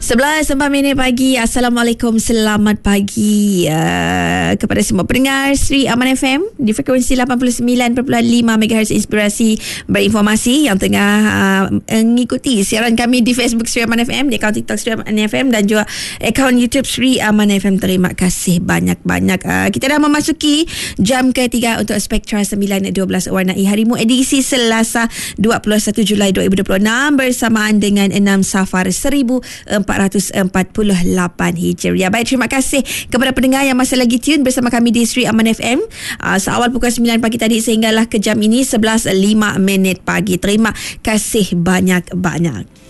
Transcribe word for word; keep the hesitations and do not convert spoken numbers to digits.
sebelas empat minit pagi. Assalamualaikum, selamat pagi uh, kepada semua pendengar Sri Aman F M di frekuensi lapan puluh sembilan perpuluhan lima megahertz Inspirasi Berinformasi yang tengah uh, mengikuti siaran kami di Facebook Sri Aman F M, di akaun TikTok Sri Aman F M dan juga akaun YouTube Sri Aman F M. Terima kasih banyak-banyak. Uh, kita dah memasuki jam ketiga untuk Spektra sembilan dua belas warnai harimu edisi Selasa dua puluh satu Julai dua ribu dua puluh enam bersamaan dengan enam Safar seribu empat ratus empat puluh lapan Hijriah. Baik, terima kasih kepada pendengar yang masih lagi tune bersama kami di Sri Aman F M uh, seawal pukul sembilan pagi tadi sehinggalah ke jam ini sebelas lima minit pagi. Terima kasih banyak-banyak.